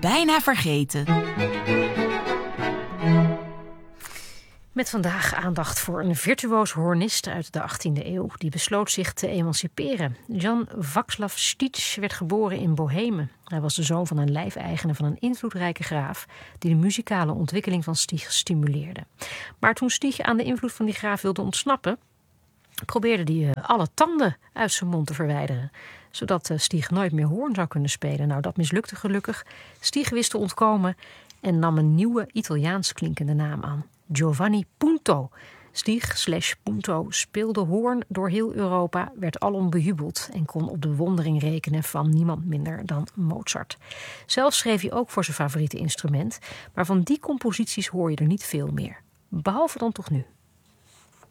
bijna vergeten. Met vandaag aandacht voor een virtuoos hoornist uit de 18e eeuw. Die besloot zich te emanciperen. Jan Václav Stich werd geboren in Bohemen. Hij was de zoon van een lijfeigene van een invloedrijke graaf die de muzikale ontwikkeling van Stich stimuleerde. Maar toen Stich aan de invloed van die graaf wilde ontsnappen, probeerde hij alle tanden uit zijn mond te verwijderen, zodat Stich nooit meer hoorn zou kunnen spelen. Nou, dat mislukte gelukkig. Stich wist te ontkomen en nam een nieuwe Italiaans klinkende naam aan. Giovanni Punto. Stich/Punto speelde hoorn door heel Europa, werd alom bejubeld en kon op de bewondering rekenen van niemand minder dan Mozart. Zelf schreef hij ook voor zijn favoriete instrument, maar van die composities hoor je er niet veel meer. Behalve dan toch nu.